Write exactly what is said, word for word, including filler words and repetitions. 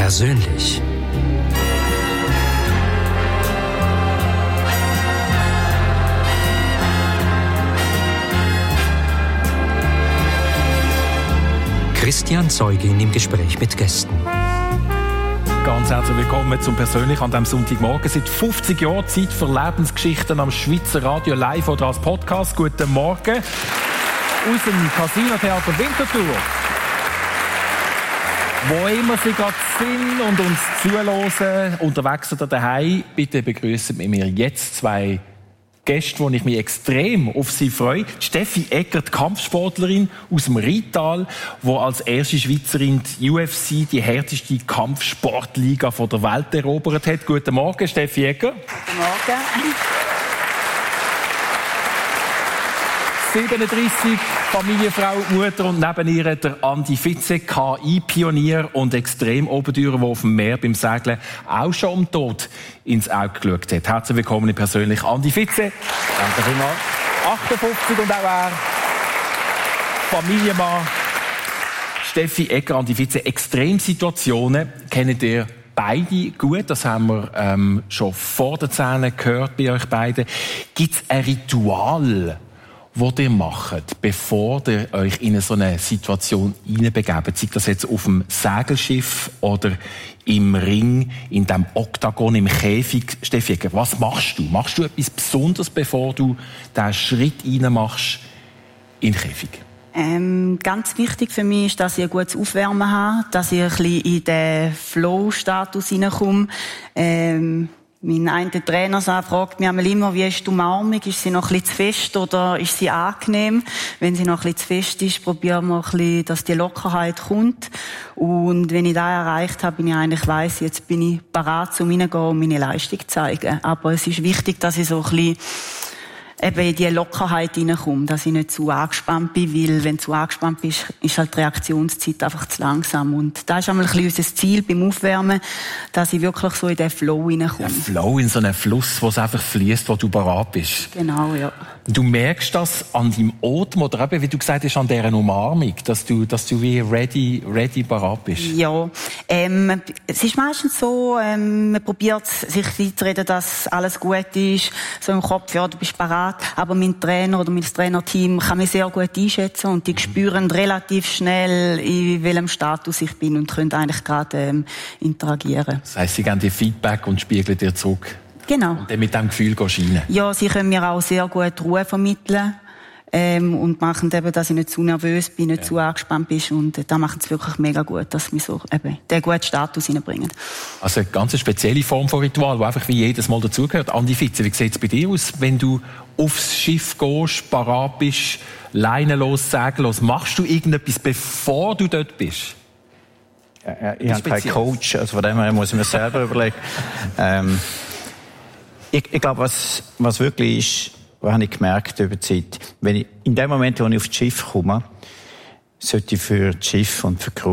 Persönlich. Christian Zeugin im Gespräch mit Gästen. Ganz herzlich willkommen zum Persönlich an diesem Sonntagmorgen. Seit fünfzig Jahren Zeit für Lebensgeschichten am Schweizer Radio live oder als Podcast. Guten Morgen aus dem Casino Theater Winterthur. Wo immer Sie gerade sind und uns zuhören, unterwegs oder daheim, bitte begrüßen wir mir jetzt zwei Gäste, wo ich mich extrem auf sie freue. Steffi Egger, die Kampfsportlerin aus dem Rital, die als erste Schweizerin die U F C, die härteste Kampfsportliga von der Welt, erobert hat. Guten Morgen, Steffi Egger. Guten Morgen. siebenunddreissig, Familienfrau, Mutter und neben ihr der Andi Fitze, K I-Pionier und Extremobendürer, der auf dem Meer beim Segeln auch schon um Tod ins Auge geschaut hat. Herzlich willkommen persönlich, Andi Fitze. Danke vielmals. achtundfünfzig und auch er, Familienmann. Steffi Egger, Andi Fitze. Extremsituationen kennt ihr beide gut, das haben wir ähm, schon vor den Zähnen gehört bei euch beiden. Gibt es ein Ritual, was ihr macht, bevor ihr euch in so eine Situation hineinbegebt? Sei das jetzt auf dem Segelschiff oder im Ring, in dem Oktagon, im Käfig? Steffi, was machst du? Machst du etwas Besonderes, bevor du diesen Schritt reinmachst in den Käfig? Ähm, ganz wichtig für mich ist, dass ich ein gutes Aufwärmen habe, dass ich ein bisschen in den Flow-Status hineinkomme. Ähm, Mein einer Trainer fragt mich einmal immer, wie ist die Umarmung? Ist sie noch ein bisschen zu fest oder ist sie angenehm? Wenn sie noch ein bisschen zu fest ist, probieren wir ein bisschen, dass die Lockerheit kommt. Und wenn ich das erreicht habe, bin ich eigentlich weiss, jetzt bin ich bereit, um reingehen und meine Leistung zu zeigen. Aber es ist wichtig, dass ich so ein bisschen eben in die Lockerheit hineinkomme, dass ich nicht zu angespannt bin, weil wenn du zu angespannt bist, ist halt die Reaktionszeit einfach zu langsam. Und das ist einmal ein bisschen unser Ziel beim Aufwärmen, dass ich wirklich so in den Flow hineinkomme. Ein Flow, in so einen Fluss, wo es einfach fließt, wo du bereit bist. Genau, ja. Du merkst das an deinem Atem oder eben, wie du gesagt hast, an dieser Umarmung, dass du, dass du wie ready, ready bereit bist. Ja, ähm, es ist meistens so, ähm, man probiert sich einzureden, dass alles gut ist, so im Kopf, ja, du bist bereit. Aber mein Trainer oder mein Trainerteam kann mich sehr gut einschätzen und die spüren relativ schnell, in welchem Status ich bin und können eigentlich gerade ähm, interagieren. Das heisst, sie geben dir Feedback und spiegeln dir zurück. Genau. Und dann mit diesem Gefühl gehst du rein. Ja, sie können mir auch sehr gut Ruhe vermitteln. Ähm, und machen eben, dass ich nicht zu nervös bin, nicht ja. zu angespannt bin. Und äh, da machen sie wirklich mega gut, dass sie mich so eben den guten Status reinbringen. Also eine ganz spezielle Form von Ritual, die einfach wie jedes Mal dazugehört. Andi Fitze, wie sieht es bei dir aus, wenn du aufs Schiff gehst, parat bist, leinenlos, segellos? Machst du irgendetwas, bevor du dort bist? Ja, ja, ich habe keinen Coach, also von dem her muss ich mir selber überlegen. Ähm, ich, ich glaube, was, was wirklich ist, was habe ich gemerkt über die Zeit, wenn ich, in dem Moment, wo ich auf das Schiff komme, sollte ich für das Schiff und für die Crew